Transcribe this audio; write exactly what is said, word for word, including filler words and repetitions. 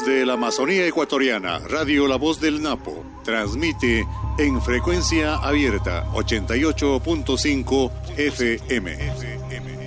Desde la Amazonía ecuatoriana, Radio La Voz del Napo transmite en frecuencia abierta ochenta y ocho punto cinco F M.